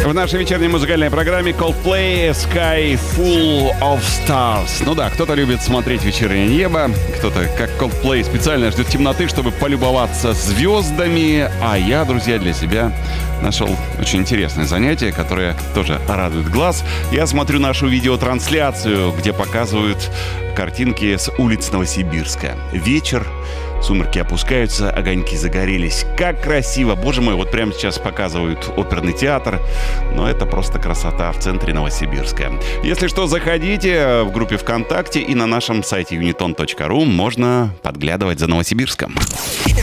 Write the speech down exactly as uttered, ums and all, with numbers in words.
В нашей вечерней музыкальной программе Coldplay Sky Full of Stars. Ну да, кто-то любит смотреть вечернее небо, кто-то, как Coldplay, специально ждет темноты, чтобы полюбоваться звездами. А я, друзья, для себя нашел очень интересное занятие, которое тоже радует глаз. Я смотрю нашу видеотрансляцию, где показывают картинки с улиц Новосибирска. Вечер. Сумерки опускаются, огоньки загорелись. Как красиво! Боже мой, вот прямо сейчас показывают оперный театр. Но это просто красота в центре Новосибирска. Если что, заходите в группе ВКонтакте и на нашем сайте юнитон точка ру можно подглядывать за Новосибирском.